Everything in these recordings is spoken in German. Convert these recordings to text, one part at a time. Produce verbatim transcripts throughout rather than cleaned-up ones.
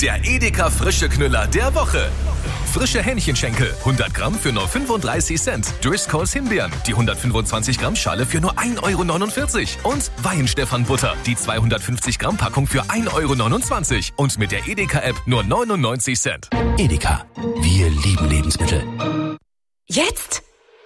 der Edeka Frische Knüller der Woche. Frische Hähnchenschenkel, hundert Gramm für nur fünfunddreißig Cent. Driscolls Himbeeren, die hundertfünfundzwanzig Gramm Schale für nur ein Euro neunundvierzig. Und Weihenstephan-Butter, die zweihundertfünfzig Gramm Packung für ein Euro neunundzwanzig. Und mit der Edeka-App nur neunundneunzig Cent. Edeka, wir lieben Lebensmittel. Jetzt?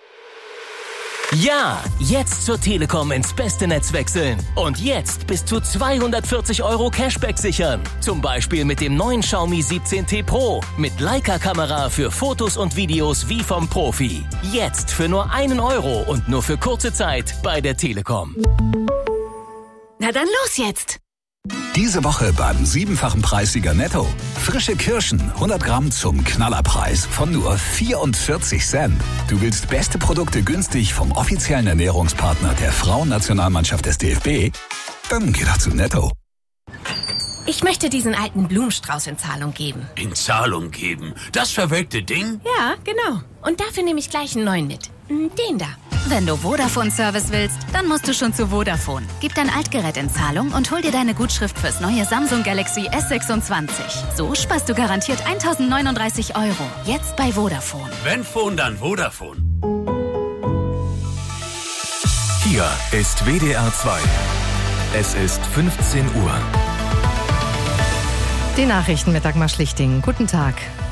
Ja, jetzt zur Telekom ins beste Netz wechseln. Und jetzt bis zu zweihundertvierzig Euro Cashback sichern. Zum Beispiel mit dem neuen Xiaomi siebzehn T Pro. Mit Leica-Kamera für Fotos und Videos wie vom Profi. Jetzt für nur einen Euro und nur für kurze Zeit bei der Telekom. Na dann los jetzt! Diese Woche beim siebenfachen Preissieger Netto. Frische Kirschen, hundert Gramm zum Knallerpreis von nur vierundvierzig Cent. Du willst beste Produkte günstig vom offiziellen Ernährungspartner der Frauennationalmannschaft des D F B? Dann geh doch zu Netto. Ich möchte diesen alten Blumenstrauß in Zahlung geben. In Zahlung geben? Das verwelkte Ding? Ja, genau. Und dafür nehme ich gleich einen neuen mit. Den da. Wenn du Vodafone-Service willst, dann musst du schon zu Vodafone. Gib dein Altgerät in Zahlung und hol dir deine Gutschrift fürs neue Samsung Galaxy S sechsundzwanzig. So sparst du garantiert eintausendneununddreißig Euro. Jetzt bei Vodafone. Wenn Phone, dann Vodafone. Hier ist W D R zwei. Es ist fünfzehn Uhr. Die Nachrichten mit Dagmar Schlichting. Guten Tag.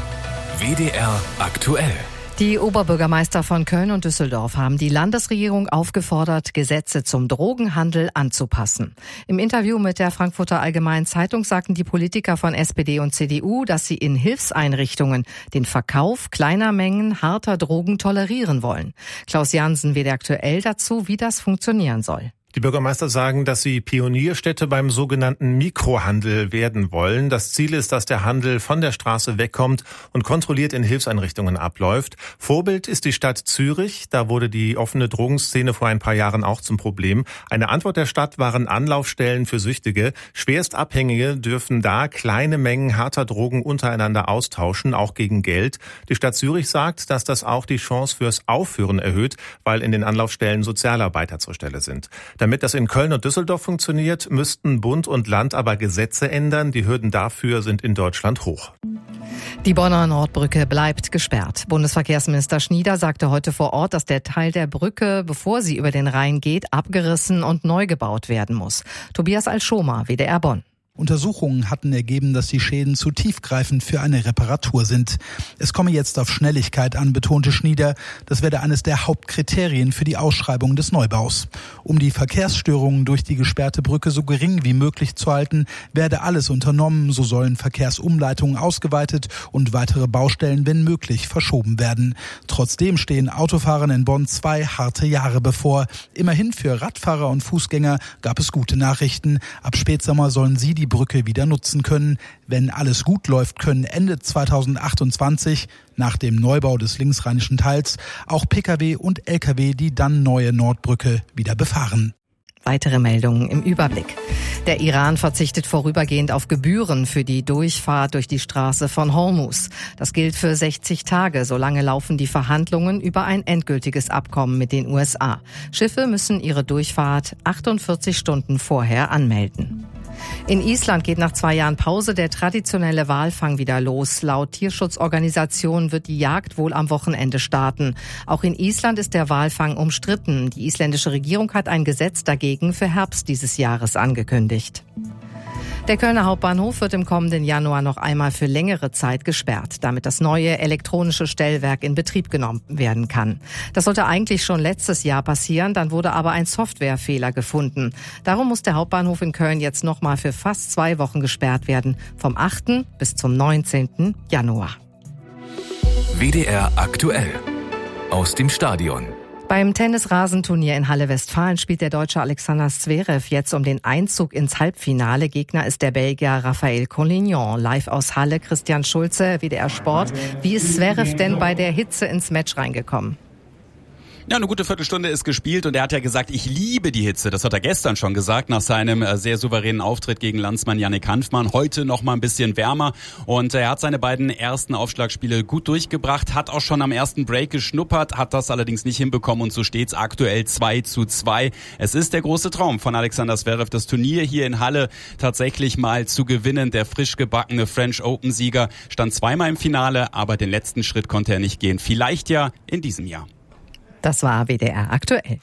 W D R aktuell. Die Oberbürgermeister von Köln und Düsseldorf haben die Landesregierung aufgefordert, Gesetze zum Drogenhandel anzupassen. Im Interview mit der Frankfurter Allgemeinen Zeitung sagten die Politiker von S P D und C D U, dass sie in Hilfseinrichtungen den Verkauf kleiner Mengen harter Drogen tolerieren wollen. Klaus Jansen, W D R aktuell dazu, wie das funktionieren soll. Die Bürgermeister sagen, dass sie Pionierstädte beim sogenannten Mikrohandel werden wollen. Das Ziel ist, dass der Handel von der Straße wegkommt und kontrolliert in Hilfseinrichtungen abläuft. Vorbild ist die Stadt Zürich. Da wurde die offene Drogenszene vor ein paar Jahren auch zum Problem. Eine Antwort der Stadt waren Anlaufstellen für Süchtige. Schwerstabhängige dürfen da kleine Mengen harter Drogen untereinander austauschen, auch gegen Geld. Die Stadt Zürich sagt, dass das auch die Chance fürs Aufhören erhöht, weil in den Anlaufstellen Sozialarbeiter zur Stelle sind. Damit das in Köln und Düsseldorf funktioniert, müssten Bund und Land aber Gesetze ändern. Die Hürden dafür sind in Deutschland hoch. Die Bonner Nordbrücke bleibt gesperrt. Bundesverkehrsminister Schnieder sagte heute vor Ort, dass der Teil der Brücke, bevor sie über den Rhein geht, abgerissen und neu gebaut werden muss. Tobias Alschomer, W D R Bonn. Untersuchungen hatten ergeben, dass die Schäden zu tiefgreifend für eine Reparatur sind. Es komme jetzt auf Schnelligkeit an, betonte Schnieder. Das werde eines der Hauptkriterien für die Ausschreibung des Neubaus. Um die Verkehrsstörungen durch die gesperrte Brücke so gering wie möglich zu halten, werde alles unternommen. So sollen Verkehrsumleitungen ausgeweitet und weitere Baustellen, wenn möglich, verschoben werden. Trotzdem stehen Autofahrern in Bonn zwei harte Jahre bevor. Immerhin für Radfahrer und Fußgänger gab es gute Nachrichten. Ab Spätsommer sollen sie die die Brücke wieder nutzen können. Wenn alles gut läuft, können Ende zweitausendachtundzwanzig, nach dem Neubau des linksrheinischen Teils, auch Pkw und Lkw die dann neue Nordbrücke wieder befahren. Weitere Meldungen im Überblick. Der Iran verzichtet vorübergehend auf Gebühren für die Durchfahrt durch die Straße von Hormuz. Das gilt für sechzig Tage. Solange laufen die Verhandlungen über ein endgültiges Abkommen mit den U S A. Schiffe müssen ihre Durchfahrt achtundvierzig Stunden vorher anmelden. In Island geht nach zwei Jahren Pause der traditionelle Walfang wieder los. Laut Tierschutzorganisationen wird die Jagd wohl am Wochenende starten. Auch in Island ist der Walfang umstritten. Die isländische Regierung hat ein Gesetz dagegen für Herbst dieses Jahres angekündigt. Der Kölner Hauptbahnhof wird im kommenden Januar noch einmal für längere Zeit gesperrt, damit das neue elektronische Stellwerk in Betrieb genommen werden kann. Das sollte eigentlich schon letztes Jahr passieren, dann wurde aber ein Softwarefehler gefunden. Darum muss der Hauptbahnhof in Köln jetzt noch mal für fast zwei Wochen gesperrt werden, vom achten bis zum neunzehnten Januar. W D R aktuell aus dem Stadion. Beim Tennisrasenturnier in Halle-Westfalen spielt der Deutsche Alexander Zverev jetzt um den Einzug ins Halbfinale. Gegner ist der Belgier Raphael Collignon. Live aus Halle, Christian Schulze, W D R Sport. Wie ist Zverev denn bei der Hitze ins Match reingekommen? Ja, eine gute Viertelstunde ist gespielt und er hat ja gesagt, ich liebe die Hitze. Das hat er gestern schon gesagt, nach seinem äh, sehr souveränen Auftritt gegen Landsmann Yannick Hanfmann. Heute noch mal ein bisschen wärmer und er hat seine beiden ersten Aufschlagspiele gut durchgebracht, hat auch schon am ersten Break geschnuppert, hat das allerdings nicht hinbekommen und so steht's aktuell zwei zu zwei. Es ist der große Traum von Alexander Zverev, das Turnier hier in Halle tatsächlich mal zu gewinnen. Der frisch gebackene French Open-Sieger stand zweimal im Finale, aber den letzten Schritt konnte er nicht gehen. Vielleicht ja in diesem Jahr. Das war W D R aktuell.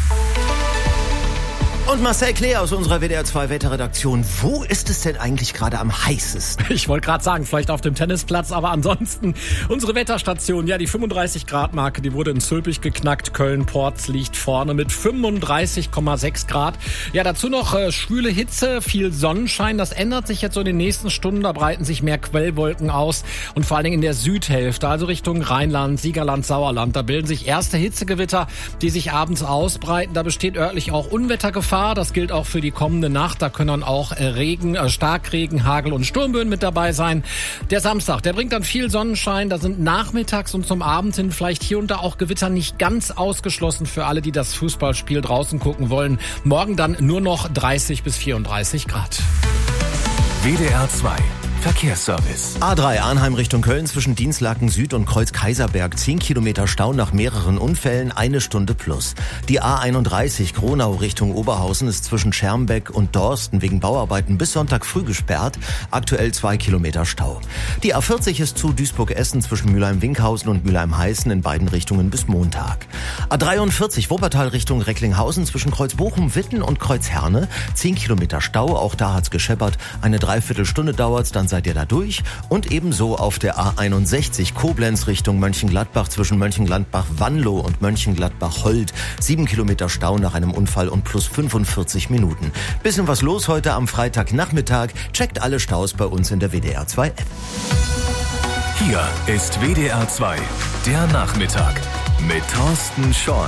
Und Marcel Klee aus unserer W D R zwei Wetterredaktion. Wo ist es denn eigentlich gerade am heißesten? Ich wollte gerade sagen, vielleicht auf dem Tennisplatz, aber ansonsten unsere Wetterstation, ja, die fünfunddreißig Grad Marke, die wurde in Zülpich geknackt. Köln-Porz liegt vorne mit fünfunddreißig Komma sechs Grad. Ja, dazu noch äh, schwüle Hitze, viel Sonnenschein. Das ändert sich jetzt so in den nächsten Stunden. Da breiten sich mehr Quellwolken aus und vor allen Dingen in der Südhälfte, also Richtung Rheinland, Siegerland, Sauerland. Da bilden sich erste Hitzegewitter, die sich abends ausbreiten. Da besteht örtlich auch Unwettergefahr. Das gilt auch für die kommende Nacht. Da können dann auch Regen, äh, Starkregen, Hagel und Sturmböen mit dabei sein. Der Samstag, der bringt dann viel Sonnenschein. Da sind nachmittags und zum Abend hin vielleicht hier und da auch Gewitter nicht ganz ausgeschlossen für alle, die das Fußballspiel draußen gucken wollen. Morgen dann nur noch dreißig bis vierunddreißig Grad. W D R zwei Verkehrsservice. A drei Arnheim Richtung Köln zwischen Dienstlaken Süd und Kreuz Kaiserberg. zehn Kilometer Stau nach mehreren Unfällen, eine Stunde plus. Die A einunddreißig Gronau Richtung Oberhausen ist zwischen Schermbeck und Dorsten wegen Bauarbeiten bis Sonntag früh gesperrt. Aktuell zwei Kilometer Stau. Die A vierzig ist zu Duisburg-Essen zwischen Mülheim-Winkhausen und Mülheim-Heißen in beiden Richtungen bis Montag. A dreiundvierzig Wuppertal Richtung Recklinghausen zwischen Kreuz Bochum-Witten und Kreuz Herne. zehn Kilometer Stau, auch da hat's gescheppert. Eine Dreiviertelstunde dauert's, dann seid ihr da durch. Und ebenso auf der A einundsechzig Koblenz Richtung Mönchengladbach zwischen Mönchengladbach-Wanlow und Mönchengladbach-Holt. Sieben Kilometer Stau nach einem Unfall und plus fünfundvierzig Minuten. Bisschen was los heute am Freitagnachmittag. Checkt alle Staus bei uns in der W D R zwei App. Hier ist W D R zwei, der Nachmittag mit Thorsten Schorn.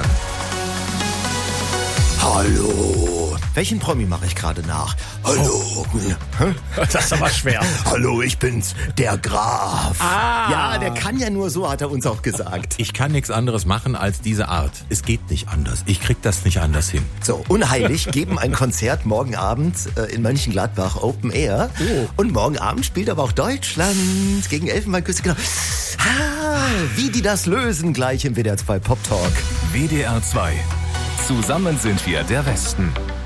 Hallo. Welchen Promi mache ich gerade nach? Hallo. Oh. Das ist aber schwer. Hallo, ich bin's, der Graf. Ah. Ja, der kann ja nur so, hat er uns auch gesagt. Ich kann nichts anderes machen als diese Art. Es geht nicht anders. Ich krieg das nicht anders hin. So, Unheilig geben ein Konzert morgen Abend äh, in Mönchengladbach, Open Air. Oh. Und morgen Abend spielt aber auch Deutschland gegen Elfenbeinküste. Genau. Ah, wie die das lösen, gleich im W D R zwei Pop Talk. W D R zwei. Zusammen sind wir der Westen.